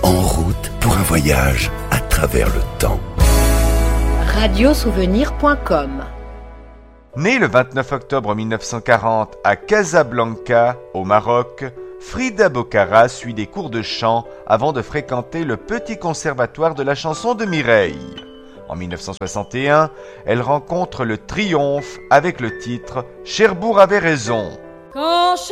En route pour un voyage à travers le temps. Radiosouvenir.com. Née le 29 octobre 1940 à Casablanca, au Maroc, Frida Bocara suit des cours de chant avant de fréquenter le Petit Conservatoire de la chanson de Mireille. En 1961, elle rencontre le triomphe avec le titre « Cherbourg avait raison ». Quand